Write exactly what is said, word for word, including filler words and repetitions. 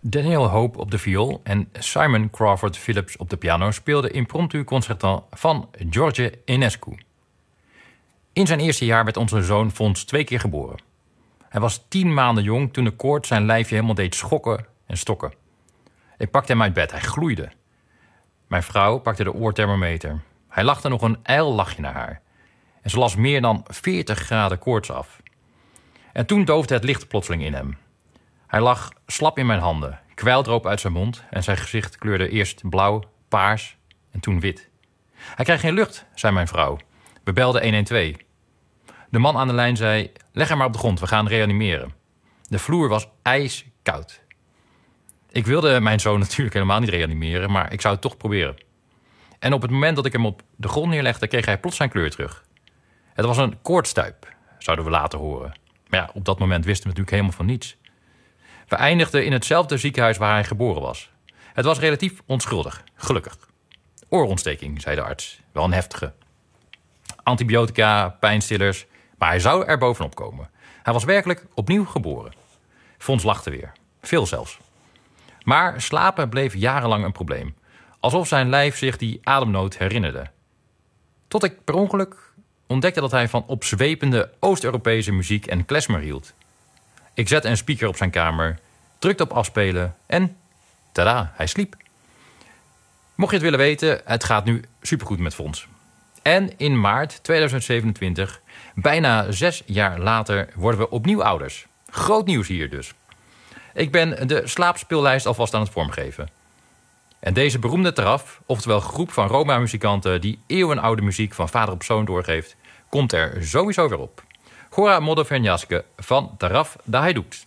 Daniel Hope op de viool en Simon Crawford Phillips op de piano speelden impromptu concertant van George Enescu. In zijn eerste jaar werd onze zoon Fons twee keer geboren. Hij was tien maanden jong toen de koorts zijn lijfje helemaal deed schokken en stokken. Ik pakte hem uit bed, hij gloeide. Mijn vrouw pakte de oorthermometer. Hij lachte nog een ijl lachje naar haar. En ze las meer dan veertig graden koorts af. En toen doofde het licht plotseling in hem. Hij lag slap in mijn handen, kwijl droop uit zijn mond en zijn gezicht kleurde eerst blauw, paars en toen wit. Hij krijgt geen lucht, zei mijn vrouw. We belden honderdtwaalf. De man aan de lijn zei, leg hem maar op de grond, we gaan reanimeren. De vloer was ijskoud. Ik wilde mijn zoon natuurlijk helemaal niet reanimeren, maar ik zou het toch proberen. En op het moment dat ik hem op de grond neerlegde, kreeg hij plots zijn kleur terug. Het was een koortstuip, zouden we later horen. Maar ja, op dat moment wisten we natuurlijk helemaal van niets. We eindigden in hetzelfde ziekenhuis waar hij geboren was. Het was relatief onschuldig, gelukkig. Oorontsteking, zei de arts. Wel een heftige. Antibiotica, pijnstillers, maar hij zou er bovenop komen. Hij was werkelijk opnieuw geboren. Fons lachte weer. Veel zelfs. Maar slapen bleef jarenlang een probleem. Alsof zijn lijf zich die ademnood herinnerde. Tot ik per ongeluk ontdekte dat hij van opzwepende Oost-Europese muziek en klezmer hield. Ik zette een speaker op zijn kamer, drukte op afspelen en tada, hij sliep. Mocht je het willen weten, het gaat nu supergoed met Fons. En in maart tweeduizend zevenentwintig, bijna zes jaar later, worden we opnieuw ouders. Groot nieuws hier dus. Ik ben de slaapspeellijst alvast aan het vormgeven. En deze beroemde taraf, oftewel groep van Roma-muzikanten die eeuwenoude muziek van vader op zoon doorgeeft, komt er sowieso weer op. Gora Modoverniaske van Taraf da Hajduk.